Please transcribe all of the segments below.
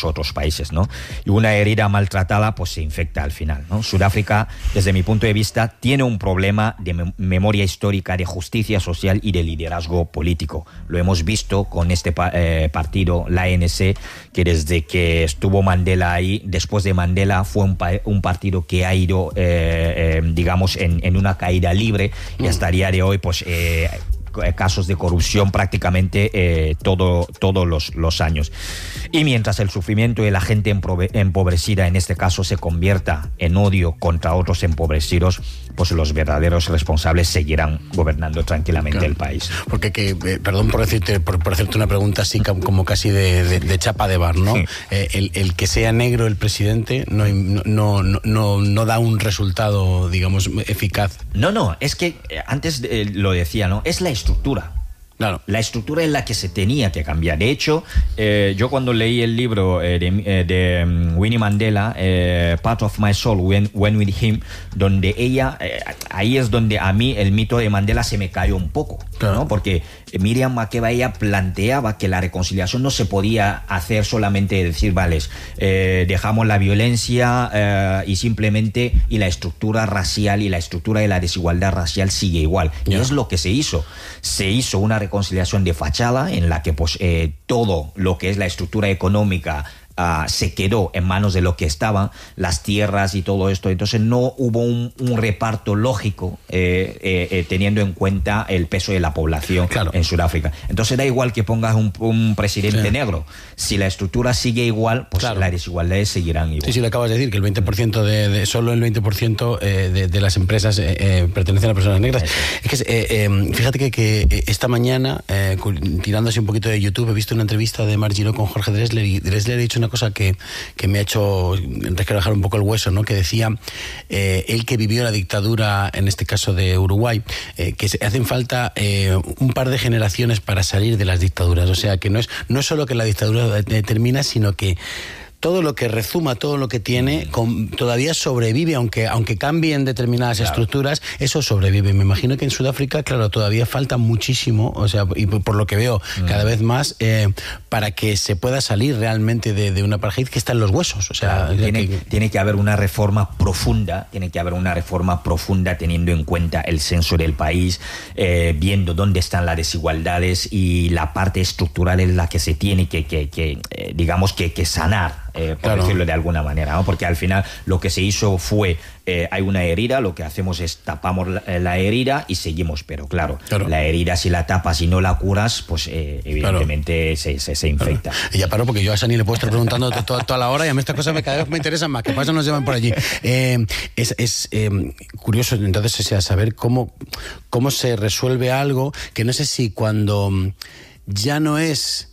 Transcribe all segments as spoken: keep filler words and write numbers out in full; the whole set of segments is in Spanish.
los otros países, ¿no? Y una herida maltratada pues se infecta al final, ¿no? Sudáfrica, desde mi punto de vista, tiene un problema de mem- memoria histórica, de justicia social y de liderazgo político. Lo hemos visto con este pa- eh, partido, la A N C, que desde que estuvo Mandela ahí, después de Mandela, fue un, pa- un partido que ha ido, eh, eh, digamos, en, en una caída libre y hasta el día de hoy, pues... Eh, casos de corrupción prácticamente eh, todo, todos los, los años. Y mientras el sufrimiento de la gente empobre- empobrecida, en este caso, se convierta en odio contra otros empobrecidos, pues los verdaderos responsables seguirán gobernando tranquilamente claro. el país. Porque, que, eh, perdón por, decirte, por, por hacerte una pregunta así como casi de, de, de chapa de bar, ¿no? Sí. Eh, el, el que sea negro el presidente no, no, no, no, no da un resultado, digamos, eficaz. No, no, es que antes eh, lo decía, ¿no? Es la estructura. Claro. La estructura es la que se tenía que cambiar. De hecho, eh, yo cuando leí el libro eh, de, eh, de um, Winnie Mandela, eh, Part of My Soul, When, When With Him, donde ella, eh, ahí es donde a mí el mito de Mandela se me cayó un poco, claro. ¿no? Porque Miriam Makeba, ella planteaba que la reconciliación no se podía hacer solamente decir, vale, eh, dejamos la violencia eh, y simplemente, y la estructura racial y la estructura de la desigualdad racial sigue igual. Yeah. Y es lo que se hizo. Se hizo una reconciliación de fachada en la que pues eh, todo lo que es la estructura económica Uh, se quedó en manos de lo que estaban, las tierras y todo esto. Entonces no hubo un, un reparto lógico eh, eh, eh, teniendo en cuenta el peso de la población claro. en Sudáfrica. Entonces da igual que pongas un, un presidente sí. negro. Si la estructura sigue igual, pues claro. las desigualdades seguirán igual. Sí, sí, le acabas de decir que el veinte por ciento de, de solo el veinte por ciento eh, de, de las empresas eh, eh, pertenecen a personas negras. Sí. Es que eh, eh, fíjate que, que esta mañana, eh, tirando así un poquito de YouTube, he visto una entrevista de Marc Giró con Jorge Drexler y Drexler ha dicho una cosa que, que me ha hecho resquebrajar un poco el hueso, ¿no? Que decía eh, él que vivió la dictadura, en este caso de Uruguay, eh, que se hacen falta eh, un par de generaciones para salir de las dictaduras. O sea, que no es, no es solo que la dictadura termina, sino que todo lo que rezuma, todo lo que tiene, con, todavía sobrevive, aunque, aunque cambien determinadas claro. estructuras, eso sobrevive. Me imagino que en Sudáfrica, claro, todavía falta muchísimo, o sea, y por lo que veo, mm. cada vez más, eh, para que se pueda salir realmente de, de una apartheid que está en los huesos. O sea, claro, tiene, que... tiene que haber una reforma profunda, tiene que haber una reforma profunda teniendo en cuenta el censo del país, eh, viendo dónde están las desigualdades y la parte estructural es la que se tiene que, que, que eh, digamos, que, que sanar. Eh, por claro. decirlo de alguna manera, ¿no? Porque al final lo que se hizo fue, eh, hay una herida, lo que hacemos es tapamos la, la herida y seguimos, pero claro, claro, la herida si la tapas y no la curas, pues eh, evidentemente claro. se, se, se infecta. Claro. Y ya paro porque yo a Sani le puedo estar preguntando toda, toda la hora y a mí estas cosas me, cada vez me interesan más, que pasa nos llevan por allí. Eh, es es eh, curioso entonces, o sea, saber cómo, cómo se resuelve algo que no sé si cuando ya no es...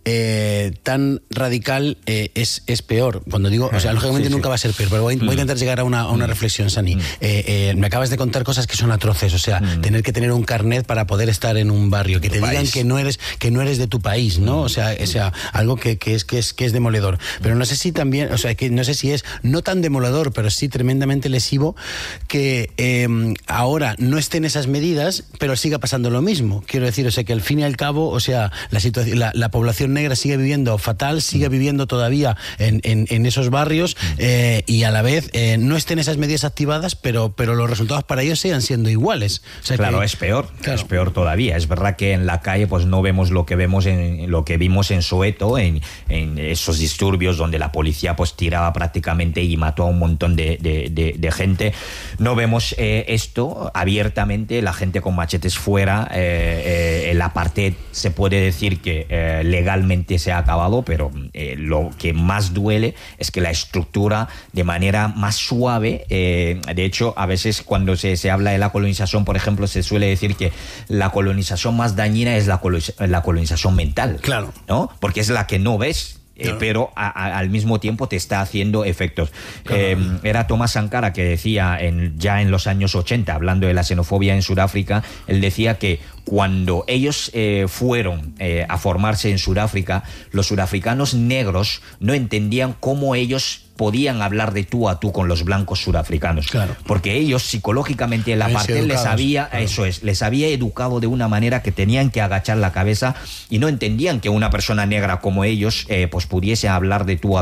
Eh, tan radical eh, es, es peor. Cuando digo, o sea, lógicamente sí, nunca sí. va a ser peor, pero voy, voy a intentar llegar a una, a una reflexión, Sani. Mm. Eh, eh, me acabas de contar cosas que son atroces, o sea, mm. tener que tener un carnet para poder estar en un barrio, que te país. digan que no eres que no eres de tu país, ¿no? O sea, o sea algo que, que es que es que es demoledor. Pero no sé si también, o sea, que no sé si es no tan demoledor, pero sí tremendamente lesivo que eh, ahora no estén esas medidas, pero siga pasando lo mismo. Quiero decir, o sea, que al fin y al cabo, o sea, la situación, la, la población negra sigue viviendo fatal, sigue viviendo todavía en, en, en esos barrios eh, y a la vez eh, no estén esas medidas activadas, pero, pero los resultados para ellos sigan siendo iguales. O sea, claro, que, es peor, claro. es peor todavía. Es verdad que en la calle pues no vemos lo que vemos en lo que vimos en Soweto, en, en esos disturbios donde la policía pues tiraba prácticamente y mató a un montón de, de, de, de gente. No vemos eh, esto abiertamente, la gente con machetes fuera. Eh, eh, el apartheid se puede decir que eh, legalmente se ha acabado, pero eh, lo que más duele es que la estructura de manera más suave, eh, de hecho a veces cuando se, se habla de la colonización, por ejemplo, se suele decir que la colonización más dañina es la, coloniz- la colonización mental, claro, ¿no? Porque es la que no ves. Claro. Eh, pero a, a, al mismo tiempo te está haciendo efectos. Claro. Eh, era Thomas Sankara que decía en, ya en los años ochenta, hablando de la xenofobia en Sudáfrica, él decía que cuando ellos eh, fueron eh, a formarse en Sudáfrica, los sudafricanos negros no entendían cómo ellos podían hablar de tú a tú con los blancos sudafricanos, claro, porque ellos psicológicamente la parte les había, claro, eso es, les había educado de una manera que tenían que agachar la cabeza y no entendían que una persona negra como ellos eh, pues pudiese hablar de tú a